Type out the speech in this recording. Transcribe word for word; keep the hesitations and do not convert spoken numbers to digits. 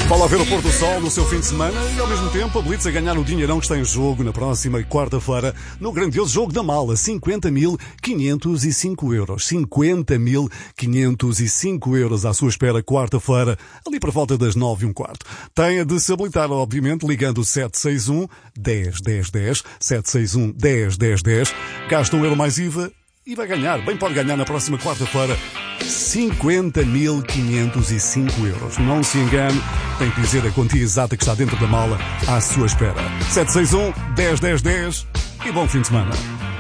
Fala a ver o pôr do sol no seu fim de semana e ao mesmo tempo a Blitz a ganhar o dinheirão que está em jogo na próxima quarta-feira no grandioso jogo da mala. cinquenta mil quinhentos e cinco euros. cinquenta mil quinhentos e cinco euros à sua espera quarta-feira, ali por volta das nove e um quarto. Tenha de se habilitar, obviamente, ligando sete seis um, dez, dez, dez, sete seis um, dez, dez, dez. Gasta um euro mais I V A e vai ganhar. Bem pode ganhar na próxima quarta-feira cinquenta mil quinhentos e cinco euros. Não se engane, tem que dizer a quantia exata que está dentro da mala à sua espera. sete seis um, dez, dez, dez e bom fim de semana.